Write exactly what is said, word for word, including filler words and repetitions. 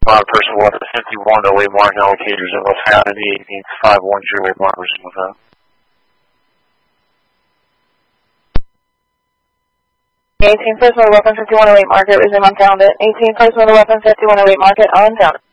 five personal weapon fifty-one oh eight mark allocators of LaFound and the eighteenth five one zero eight mark versus LaFound. eighteen personal weapon fifty-one oh eight market, resume unfounded. eighteen personal weapon fifty-one oh eight market, unfounded.